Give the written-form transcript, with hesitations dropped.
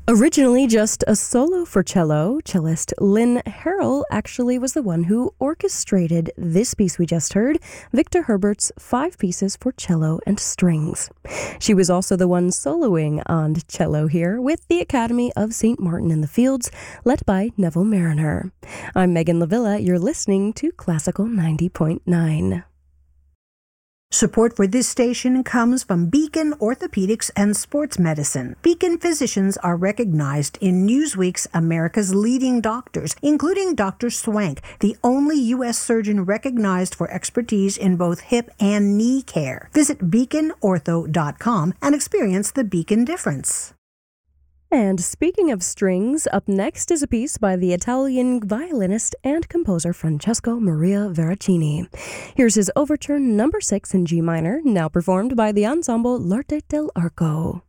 Originally just a solo for cello, cellist Lynn Harrell actually was the one who orchestrated this piece we just heard, Victor Herbert's 5 pieces for cello and strings. She was also the one soloing on cello here with the Academy of St. Martin in the Fields, led by Neville Mariner. I'm Megan Lavilla. You're listening to Classical 90.9. Support for this station comes from Beacon Orthopedics and Sports Medicine. Beacon physicians are recognized in Newsweek's America's Leading Doctors, including Dr. Swank, the only U.S. surgeon recognized for expertise in both hip and knee care. Visit beaconortho.com and experience the Beacon difference. And speaking of strings, up next is a piece by the Italian violinist and composer Francesco Maria Veracini. Here's his Overture No. 6 in G minor, now performed by the ensemble L'Arte dell'Arco.